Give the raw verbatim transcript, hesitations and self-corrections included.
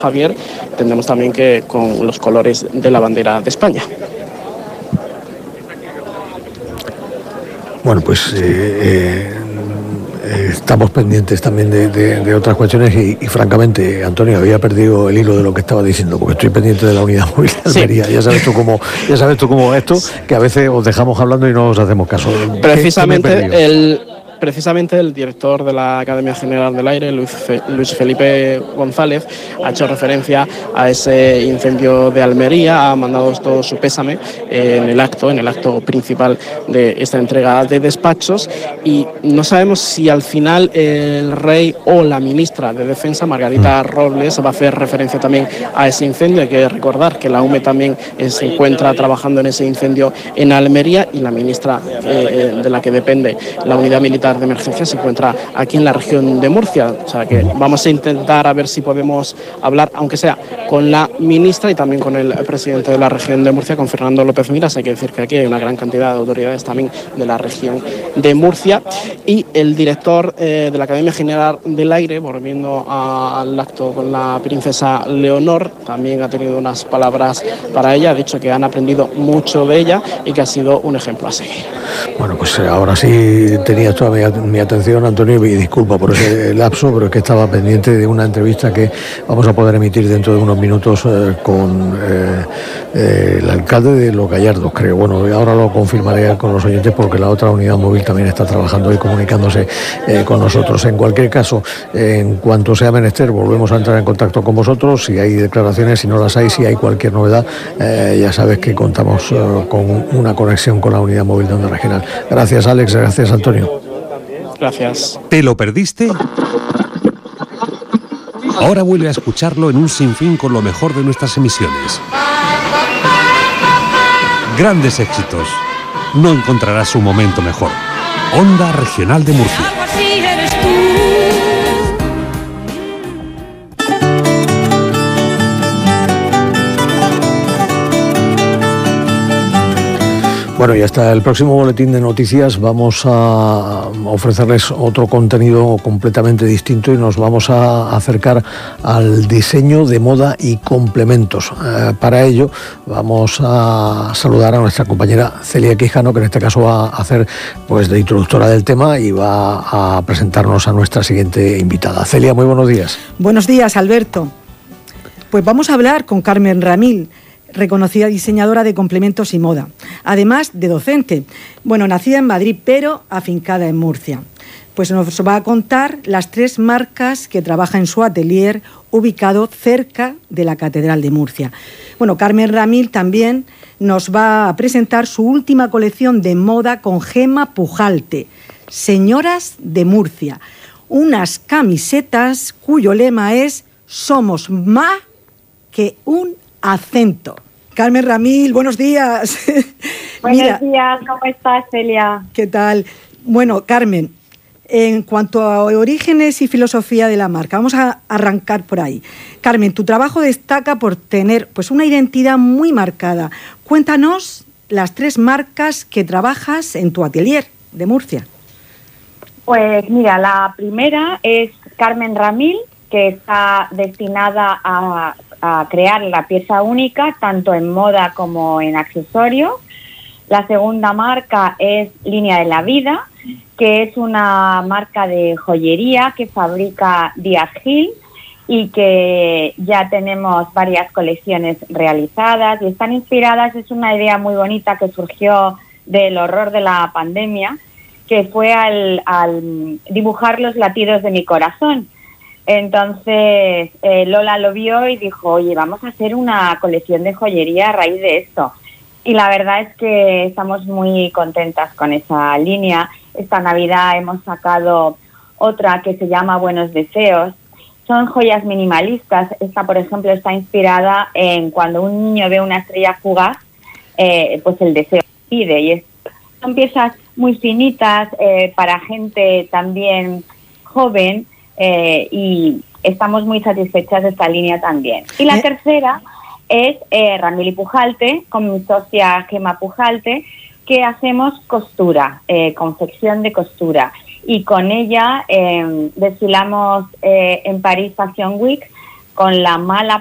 Javier, tendremos también que con los colores de la bandera de España. Bueno, pues eh, eh, estamos pendientes también de, de, de otras cuestiones y, y francamente, Antonio, había perdido el hilo de lo que estaba diciendo, porque estoy pendiente de la unidad móvil de Almería. Sí. Ya sabes tú cómo, ya sabes tú cómo esto, que a veces os dejamos hablando y no os hacemos caso. Precisamente ¿Qué, qué el Precisamente el director de la Academia General del Aire, Luis, Fe, Luis Felipe González, ha hecho referencia a ese incendio de Almería, ha mandado todo su pésame eh, en el acto, en el acto principal de esta entrega de despachos, y no sabemos si al final el rey o la ministra de Defensa, Margarita Robles, va a hacer referencia también a ese incendio. Hay que recordar que la U M E también eh, se encuentra trabajando en ese incendio en Almería, y la ministra eh, de la que depende la unidad militar de emergencia se encuentra aquí en la región de Murcia. O sea que vamos a intentar a ver si podemos hablar, aunque sea con la ministra y también con el presidente de la región de Murcia, con Fernando López Miras. Hay que decir que aquí hay una gran cantidad de autoridades también de la región de Murcia. Y el director eh, de la Academia General del Aire, volviendo a, al acto con la princesa Leonor, también ha tenido unas palabras para ella. Ha dicho que han aprendido mucho de ella y que ha sido un ejemplo a seguir. Bueno, pues ahora sí tenía toda mi, mi atención, Antonio, y disculpa por ese lapso, pero es que estaba pendiente de una entrevista que vamos a poder emitir dentro de unos minutos eh, con eh, eh, el alcalde de Los Gallardos, creo. Bueno, ahora lo confirmaré con los oyentes porque la otra unidad móvil también está trabajando y comunicándose eh, con nosotros. En cualquier caso, eh, en cuanto sea menester, volvemos a entrar en contacto con vosotros. Si hay declaraciones, si no las hay, si hay cualquier novedad, eh, ya sabes que contamos eh, con una conexión con la unidad móvil de Onda Regional. Gracias, Alex. Gracias, Antonio. Gracias. ¿Te lo perdiste? Ahora vuelve a escucharlo en un sinfín con lo mejor de nuestras emisiones. Grandes éxitos. No encontrarás un momento mejor. Onda Regional de Murcia. Bueno, y hasta el próximo boletín de noticias vamos a ofrecerles otro contenido completamente distinto y nos vamos a acercar al diseño de moda y complementos. Eh, para ello vamos a saludar a nuestra compañera Celia Quijano, que en este caso va a hacer pues de introductora del tema y va a presentarnos a nuestra siguiente invitada. Celia, muy buenos días. Buenos días, Alberto. Pues vamos a hablar con Carmen Ramil, reconocida diseñadora de complementos y moda, además de docente. Bueno, nacida en Madrid, pero afincada en Murcia. Pues nos va a contar las tres marcas que trabaja en su atelier, ubicado cerca de la Catedral de Murcia. Bueno, Carmen Ramil también nos va a presentar su última colección de moda con Gema Pujalte, Señoras de Murcia. Unas camisetas cuyo lema es «Somos más que un acento». Carmen Ramil, buenos días. Buenos Mira, días, ¿cómo estás, Celia? ¿Qué tal? Bueno, Carmen, en cuanto a orígenes y filosofía de la marca, vamos a arrancar por ahí. Carmen, tu trabajo destaca por tener pues una identidad muy marcada. Cuéntanos las tres marcas que trabajas en tu atelier de Murcia. Pues mira, la primera es Carmen Ramil, que está destinada a, a crear la pieza única, tanto en moda como en accesorios. La segunda marca es Línea de la Vida, que es una marca de joyería que fabrica Díaz Gil y que ya tenemos varias colecciones realizadas y están inspiradas. Es una idea muy bonita que surgió del horror de la pandemia, que fue al, al dibujar los latidos de mi corazón. Entonces eh, Lola lo vio y dijo, oye, vamos a hacer una colección de joyería a raíz de esto. Y la verdad es que estamos muy contentas con esa línea. Esta Navidad hemos sacado otra que se llama Buenos Deseos. Son joyas minimalistas. Esta, por ejemplo, está inspirada en cuando un niño ve una estrella fugaz, eh, pues el deseo pide. Y es, son piezas muy finitas eh, para gente también joven. Eh, y estamos muy satisfechas de esta línea también. Y la ¿Eh? tercera es eh, Ramil y Pujalte, con mi socia Gema Pujalte, que hacemos costura, eh, confección de costura. Y con ella eh, desfilamos eh, en París Fashion Week con la mala